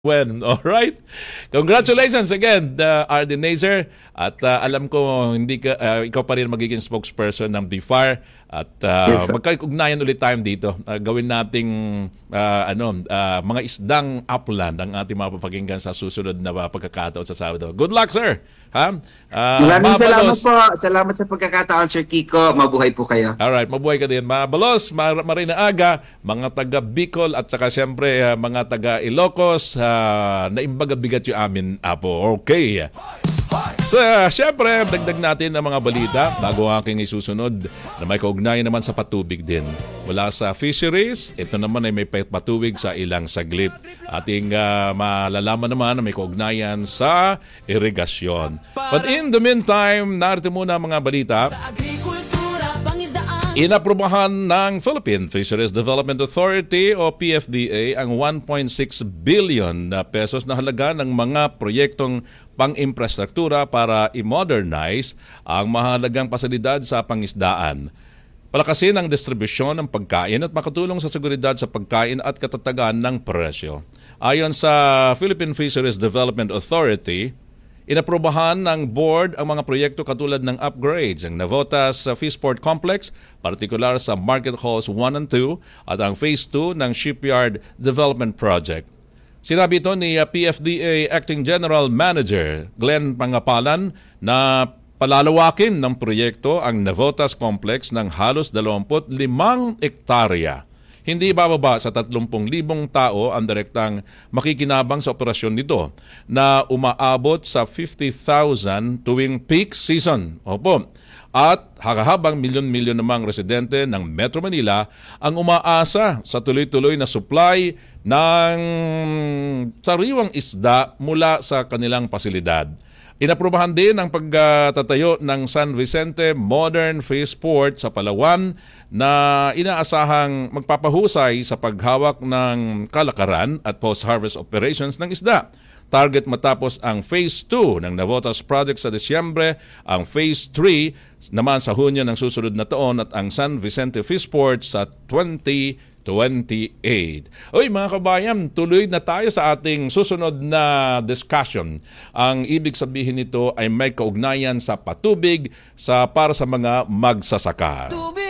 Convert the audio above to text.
When, all right? Congratulations again, RD Nazer. At alam ko hindi ka ikaw pa rin magiging spokesperson ng BFAR at Yes, sir. magkaugnayan ulit tayo dito. Gawin nating mga isdang upland ang ating mapapakinggan sa susunod na pagkakataon sa Sabado. Good luck, sir. Ha? Maraming salamat Mabalos. po. Salamat sa pagkakataon, Sir Kiko. Mabuhay po kayo. Alright, mabuhay ka din. Mabalos, Marina Aga, mga taga Bicol at saka siyempre mga taga Ilocos, naimbaga bigat yung amin, Apo. Okay. Siyempre, dagdag natin ang mga balita bago aking isusunod na may kaugnayan naman sa patubig din. Mula sa fisheries, ito naman ay may patubig sa ilang saglit. Ating malalaman naman na may kaugnayan sa irigasyon. But in the meantime, narito muna ang mga balita. Inaprubahan ng Philippine Fisheries Development Authority o PFDA ang 1.6 billion na pesos na halaga ng mga proyektong pang-infrastruktura para i-modernize ang mahalagang pasilidad sa pangisdaan. Palakasin ang distribusyon ng pagkain at makatulong sa seguridad sa pagkain at katatagan ng presyo. Ayon sa Philippine Fisheries Development Authority, inaprubahan ng board ang mga proyekto katulad ng upgrades ng Navotas Fishport Complex, partikular sa Market Halls 1 and 2 at ang Phase 2 ng Shipyard Development Project. Sinabi ito ni PFDA Acting General Manager Glenn Pangapalan na palalawakin ng proyekto ang Navotas Complex ng halos 25 ektarya. Hindi bababa sa 30,000 tao ang direktang makikinabang sa operasyon nito na umaabot sa 50,000 tuwing peak season. Opo. At hakahabang milyon-milyon namang residente ng Metro Manila ang umaasa sa tuloy-tuloy na supply ng sariwang isda mula sa kanilang pasilidad. Inaprubahan din ang pagtatayo ng San Vicente Modern Fishport sa Palawan na inaasahang magpapahusay sa paghawak ng kalakaran at post-harvest operations ng isda. Target matapos ang Phase 2 ng Navotas Project sa Disyembre, ang Phase 3 naman sa Hunyo ng susunod na taon at ang San Vicente Fishport sa 2028. Uy mga kabayan, tuloy na tayo sa ating susunod na discussion. Ang ibig sabihin nito ay may kaugnayan sa patubig para sa mga magsasaka.